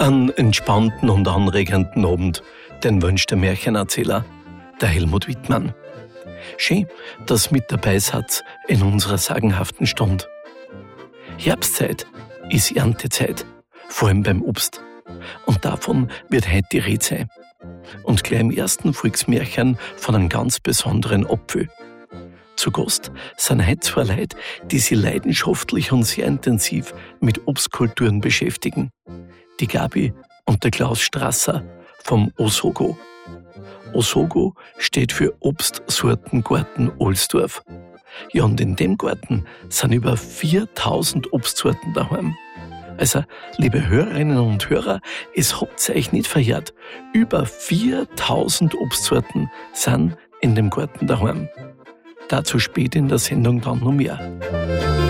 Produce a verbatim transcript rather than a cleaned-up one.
Einen entspannten und anregenden Abend, den wünscht der Märchenerzähler, der Helmut Wittmann. Schön, dass ihr mit dabei seid in unserer sagenhaften Stunde. Herbstzeit ist Erntezeit, vor allem beim Obst. Und davon wird heute die Rede sein. Und gleich im ersten Volksmärchen von einem ganz besonderen Apfel. Zu Gast sind heute zwei Leute, die sich leidenschaftlich und sehr intensiv mit Obstkulturen beschäftigen. Die Gabi und der Klaus Strasser vom Osogo. Osogo steht für Obstsortengarten Ohlsdorf. Ja, und in dem Garten sind über viertausend Obstsorten daheim. Also, liebe Hörerinnen und Hörer, es habt euch nicht verjährt. Über viertausend Obstsorten sind in dem Garten daheim. Dazu spät in der Sendung dann noch mehr.